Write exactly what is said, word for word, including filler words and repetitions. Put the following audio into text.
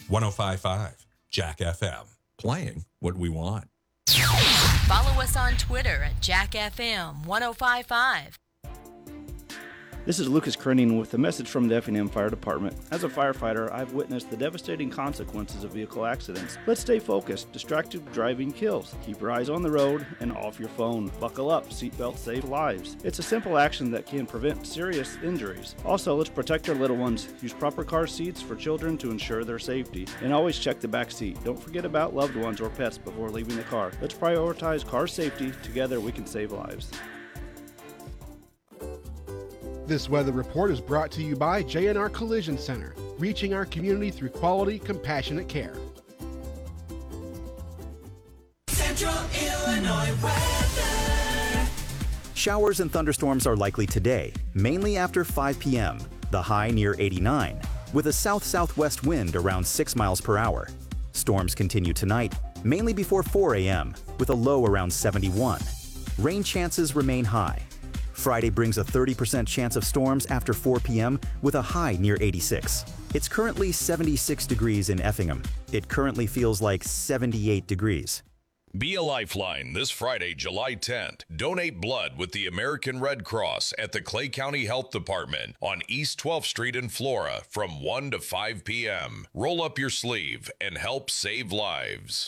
one oh five point five Jack F M, playing what we want. Follow us on Twitter at Jack F M one oh five point five. This is Lucas Krenning with a message from the Effingham Fire Department. As a firefighter, I've witnessed the devastating consequences of vehicle accidents. Let's stay focused. Distracted driving kills. Keep your eyes on the road and off your phone. Buckle up. Seatbelts save lives. It's a simple action that can prevent serious injuries. Also, let's protect our little ones. Use proper car seats for children to ensure their safety. And always check the back seat. Don't forget about loved ones or pets before leaving the car. Let's prioritize car safety. Together, we can save lives. This weather report is brought to you by J and R Collision Center, reaching our community through quality, compassionate care. Central Illinois weather. Showers and thunderstorms are likely today, mainly after five p.m., the high near eighty-nine, with a south-southwest wind around six miles per hour. Storms continue tonight, mainly before four a.m., with a low around seventy-one. Rain chances remain high. Friday brings a thirty percent chance of storms after four p.m. with a high near eighty-six. It's currently seventy-six degrees in Effingham. It currently feels like seventy-eight degrees. Be a Lifeline this Friday, July tenth. Donate blood with the American Red Cross at the Clay County Health Department on East twelfth Street in Flora from one to five p.m. Roll up your sleeve and help save lives.